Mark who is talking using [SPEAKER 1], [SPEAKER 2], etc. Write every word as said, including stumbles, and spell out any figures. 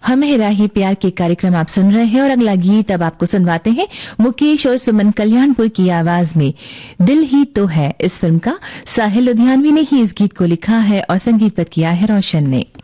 [SPEAKER 1] हम है राही प्यार के कार्यक्रम आप सुन रहे हैं और अगला गीत अब आपको सुनवाते हैं मुकेश और सुमन कल्याणपुर की आवाज में। दिल ही तो है इस फिल्म का साहिल लुधियानवी ने ही इस गीत को लिखा है और संगीतबद्ध किया है रोशन ने।